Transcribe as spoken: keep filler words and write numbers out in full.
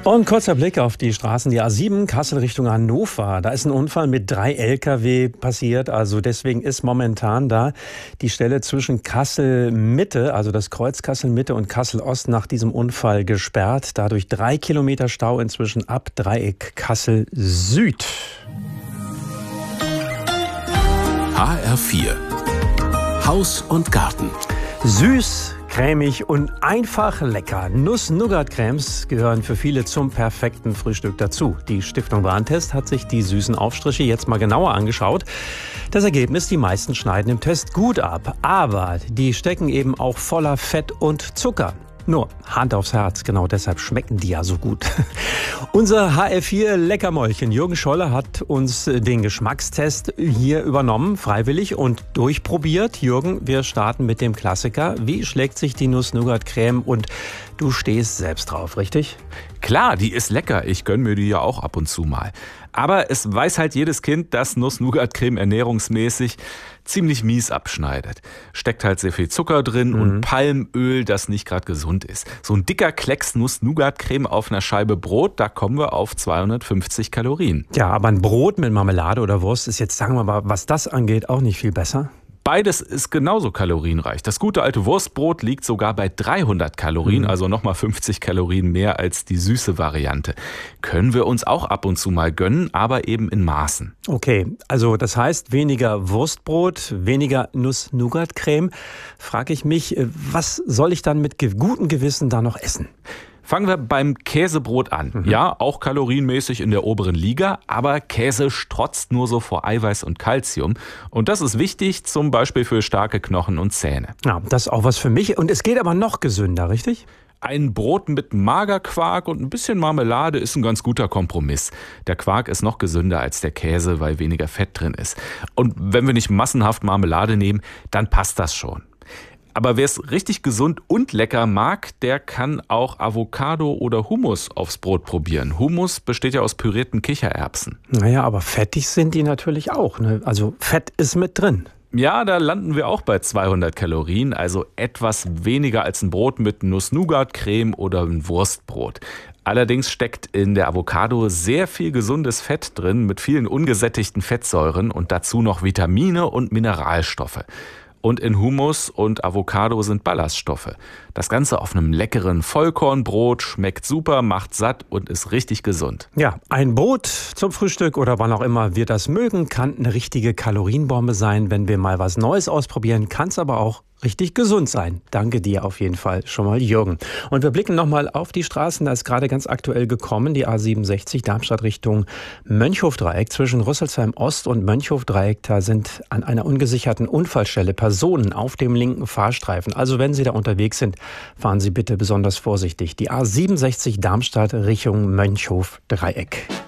Und kurzer Blick auf die Straßen, die A sieben, Kassel Richtung Hannover. Da ist ein Unfall mit drei L K W passiert. Also deswegen ist momentan da die Stelle zwischen Kassel-Mitte, also das Kreuz Kassel-Mitte und Kassel-Ost nach diesem Unfall gesperrt. Dadurch drei Kilometer Stau inzwischen ab Dreieck Kassel-Süd. H R vier. Haus und Garten. Süß, cremig und einfach lecker. Nuss-Nougat-Cremes gehören für viele zum perfekten Frühstück dazu. Die Stiftung Warentest hat sich die süßen Aufstriche jetzt mal genauer angeschaut. Das Ergebnis, die meisten schneiden im Test gut ab. Aber die stecken eben auch voller Fett und Zucker. Nur Hand aufs Herz, genau deshalb schmecken die ja so gut. Unser H R vier Leckermäulchen Jürgen Scholle hat uns den Geschmackstest hier übernommen, freiwillig und durchprobiert. Jürgen, wir starten mit dem Klassiker. Wie schlägt sich die Nuss-Nougat-Creme? Und du stehst selbst drauf, richtig? Klar, die ist lecker. Ich gönn mir die ja auch ab und zu mal. Aber es weiß halt jedes Kind, dass Nuss-Nougat-Creme ernährungsmäßig ziemlich mies abschneidet. Steckt halt sehr viel Zucker drin mhm. und Palmöl, das nicht gerade gesund ist. So ein dicker Klecks Nuss-Nougat-Creme auf einer Scheibe Brot, da kommen wir auf zweihundertfünfzig Kalorien. Ja, aber ein Brot mit Marmelade oder Wurst ist jetzt, sagen wir mal, was das angeht, auch nicht viel besser. Beides ist genauso kalorienreich. Das gute alte Wurstbrot liegt sogar bei dreihundert Kalorien, mhm. also nochmal fünfzig Kalorien mehr als die süße Variante. Können wir uns auch ab und zu mal gönnen, aber eben in Maßen. Okay, also das heißt weniger Wurstbrot, weniger Nuss-Nougat-Creme. Frage ich mich, was soll ich dann mit gutem Gewissen da noch essen? Fangen wir beim Käsebrot an. Mhm. Ja, auch kalorienmäßig in der oberen Liga, aber Käse strotzt nur so vor Eiweiß und Kalzium. Und das ist wichtig, zum Beispiel für starke Knochen und Zähne. Ja, das ist auch was für mich. Und es geht aber noch gesünder, richtig? Ein Brot mit Magerquark und ein bisschen Marmelade ist ein ganz guter Kompromiss. Der Quark ist noch gesünder als der Käse, weil weniger Fett drin ist. Und wenn wir nicht massenhaft Marmelade nehmen, dann passt das schon. Aber wer es richtig gesund und lecker mag, der kann auch Avocado oder Hummus aufs Brot probieren. Hummus besteht ja aus pürierten Kichererbsen. Naja, aber fettig sind die natürlich auch, ne? Also Fett ist mit drin. Ja, da landen wir auch bei zweihundert Kalorien, also etwas weniger als ein Brot mit Nuss-Nougat-Creme oder ein Wurstbrot. Allerdings steckt in der Avocado sehr viel gesundes Fett drin mit vielen ungesättigten Fettsäuren und dazu noch Vitamine und Mineralstoffe. Und in Hummus und Avocado sind Ballaststoffe. Das Ganze auf einem leckeren Vollkornbrot schmeckt super, macht satt und ist richtig gesund. Ja, ein Brot zum Frühstück oder wann auch immer wir das mögen, kann eine richtige Kalorienbombe sein. Wenn wir mal was Neues ausprobieren, kann es aber auch richtig gesund sein. Danke dir auf jeden Fall schon mal, Jürgen. Und wir blicken nochmal auf die Straßen. Da ist gerade ganz aktuell gekommen, die A siebenundsechzig Darmstadt Richtung Mönchhofdreieck. Zwischen Rüsselsheim Ost und Mönchhofdreieck, da sind an einer ungesicherten Unfallstelle Personen auf dem linken Fahrstreifen. Also wenn Sie da unterwegs sind, fahren Sie bitte besonders vorsichtig. Die A siebenundsechzig Darmstadt Richtung Mönchhofdreieck.